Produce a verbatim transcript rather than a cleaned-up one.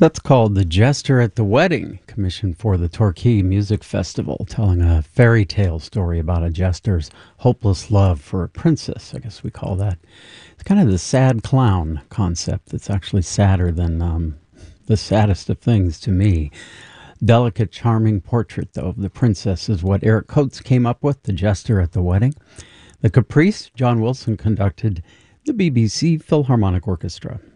That's called The Jester at the Wedding, commissioned for the Torquay Music Festival, telling a fairy tale story about a jester's hopeless love for a princess. I guess we call that. It's kind of the sad clown concept that's actually sadder than um, the saddest of things to me. Delicate, charming portrait, though, of the princess is what Eric Coates came up with, The Jester at the Wedding. The Caprice, John Wilson conducted the B B C Philharmonic Orchestra.